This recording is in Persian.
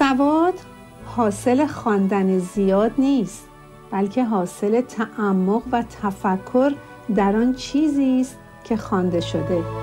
سواد حاصل خواندن زیاد نیست، بلکه حاصل تعمق و تفکر در آن چیزی است که خوانده شده.